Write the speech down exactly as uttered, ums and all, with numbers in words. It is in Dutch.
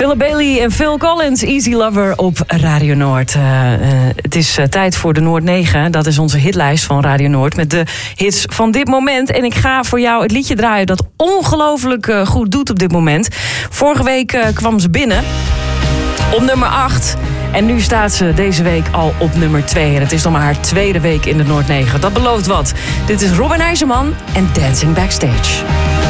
Philip Bailey en Phil Collins, Easy Lover op Radio Noord. Uh, uh, het is uh, tijd voor de Noord negen. Dat is onze hitlijst van Radio Noord met de hits van dit moment. En ik ga voor jou het liedje draaien dat ongelooflijk uh, goed doet op dit moment. Vorige week uh, kwam ze binnen op nummer acht. En nu staat ze deze week al op nummer twee. En het is nog maar haar tweede week in de Noord negen. Dat belooft wat. Dit is Robin IJzerman en Dancing Backstage.